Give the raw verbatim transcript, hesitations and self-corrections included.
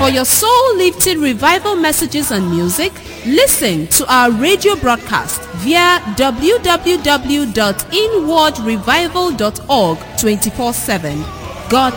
For your soul-lifting revival messages and music, listen to our radio broadcast via w w w dot inward revival dot org twenty-four seven. God